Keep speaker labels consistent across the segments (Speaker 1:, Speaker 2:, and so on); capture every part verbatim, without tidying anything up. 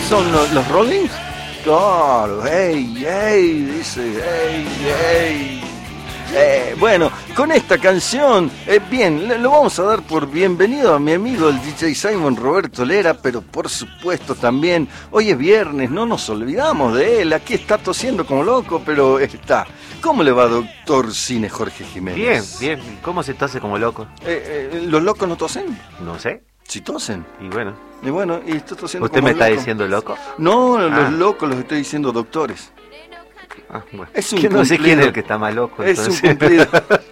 Speaker 1: son los, los Rollins? Claro, hey, hey, dice, hey, hey. Eh, bueno, con esta canción, eh, bien, le, lo vamos a dar por bienvenido a mi amigo el D J Simon Roberto Lera, pero por supuesto también, hoy es viernes, no nos olvidamos de él, aquí está tosiendo como loco, pero está. ¿Cómo le va, doctor Cine Jorge Jiménez?
Speaker 2: Bien, bien, ¿cómo se tose como loco?
Speaker 1: Eh, eh, ¿Los locos no tosen?
Speaker 2: No sé.
Speaker 1: Sí tosen.
Speaker 2: Y bueno.
Speaker 1: Y bueno, y estoy tosiendo
Speaker 2: ¿Usted
Speaker 1: como
Speaker 2: me está
Speaker 1: loco.
Speaker 2: diciendo loco?
Speaker 1: No,
Speaker 2: Ah.
Speaker 1: los locos los estoy diciendo doctores.
Speaker 2: Ah, bueno.
Speaker 1: Es un
Speaker 2: Yo no sé
Speaker 1: cumplido.
Speaker 2: quién es el que está más loco.
Speaker 1: Es
Speaker 2: entonces.
Speaker 1: un cumplido.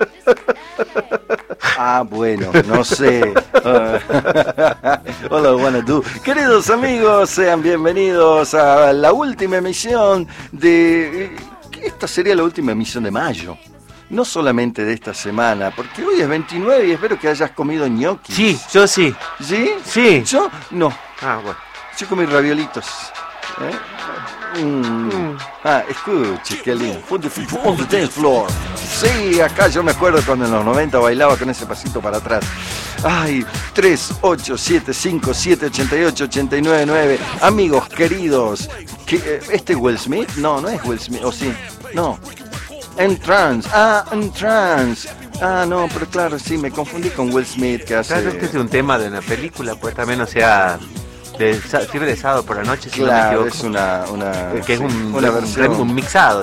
Speaker 1: Ah, bueno, no sé. Hola, wanna do. Queridos amigos, sean bienvenidos a la última emisión de... Esta sería la última emisión de mayo. No solamente de esta semana, porque hoy es veintinueve y espero que hayas comido ñoquis.
Speaker 2: Sí, yo sí.
Speaker 1: ¿Sí?
Speaker 2: Sí.
Speaker 1: ¿Yo? No.
Speaker 2: Ah, bueno.
Speaker 1: Yo comí raviolitos. ¿Eh? Mm. Mm. Ah, escuche, qué lindo. On the dance floor. Sí, acá yo me acuerdo cuando en los noventa bailaba con ese pasito para atrás. Ay, tres ocho siete cinco siete ocho ocho ocho nueve nueve. Amigos queridos, ¿qué, ¿este es Will Smith? No, no es Will Smith, ¿o sí? No. Entrance, ah, Entrance. Ah, no, pero claro, sí, me confundí con Will Smith que hace...
Speaker 2: Claro, este es un tema de una película, pues también, o sea... de Fiebre de Sábado por la Noche, si
Speaker 1: claro,
Speaker 2: no me equivoco.
Speaker 1: es una, una,
Speaker 2: que es
Speaker 1: sí,
Speaker 2: un,
Speaker 1: una
Speaker 2: un,
Speaker 1: versión,
Speaker 2: un mixado.